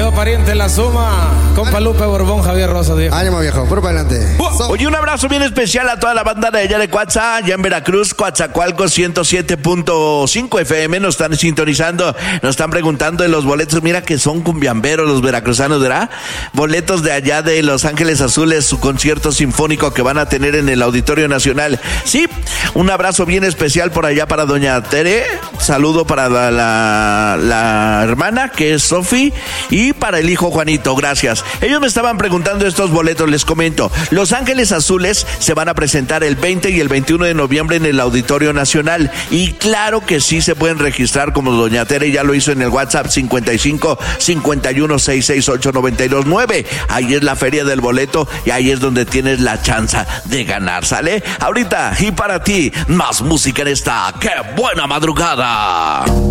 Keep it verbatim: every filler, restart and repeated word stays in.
quedó pariente la suma. Compa Lupe Borbón, Javier Rosa, viejo. Ánimo, viejo, por para adelante. Oye, un abrazo bien especial a toda la banda de allá de Coatza, allá en Veracruz, Coatzacoalcos ciento siete punto cinco F M. Nos están sintonizando, nos están preguntando de los boletos. Mira que son cumbiamberos los veracruzanos, ¿verdad? Boletos de allá de Los Ángeles Azules, su concierto sinfónico que van a tener en el Auditorio Nacional. Sí, un abrazo bien especial por allá para doña Tere. Saludo para la, la, la hermana, que es Sofi, y para el hijo Juanito. Gracias. Ellos me estaban preguntando estos boletos, les comento. Los Ángeles Azules se van a presentar el veinte y el veintiuno de noviembre en el Auditorio Nacional. Y claro que sí se pueden registrar, como doña Tere ya lo hizo en el WhatsApp cincuenta y cinco, cincuenta y uno, sesenta y seis ocho, noventa y dos nueve. Ahí es la feria del boleto y ahí es donde tienes la chance de ganar, ¿sale? Ahorita, y para ti, más música en esta ¡Qué buena madrugada!